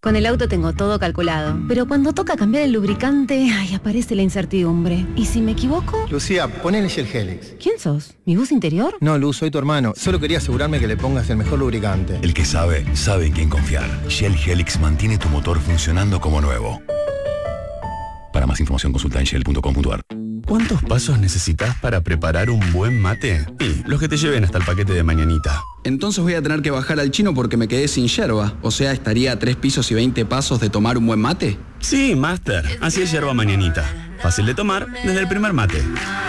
Con el auto tengo todo calculado, pero cuando toca cambiar el lubricante, aparece la incertidumbre. ¿Y si me equivoco? Lucía, ponele Shell Helix. ¿Quién sos? ¿Mi voz interior? No, Luz, soy tu hermano. Solo quería asegurarme que le pongas el mejor lubricante. El que sabe, sabe en quién confiar. Shell Helix mantiene tu motor funcionando como nuevo. Para más información consulta en shell.com.ar. ¿Cuántos pasos necesitas para preparar un buen mate? Y los que te lleven hasta el paquete de mañanita. Entonces voy a tener que bajar al chino porque me quedé sin yerba. O sea, estaría a 3 pisos y 20 pasos de tomar un buen mate. Sí, Master. Así es yerba mañanita. Fácil de tomar desde el primer mate.